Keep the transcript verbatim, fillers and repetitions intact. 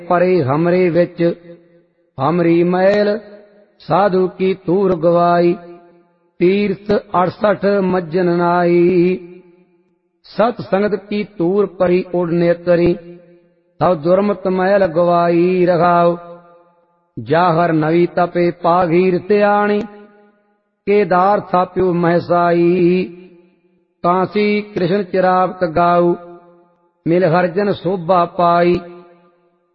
परे हमरे विच हमरी मैल साधु की तूर गवाई। तीर्थ अड़सठ मज्जन नाई सत संगत की तूर परी उड़ने तरी तब दुर्मत मैल गवाई रघाओ। जाहर नवी तपे पाघीर त्याणी केदार थाप्यो महसाई। कांसी कृष्ण चिरावत गाऊ मिल हरजन शोभा पाई।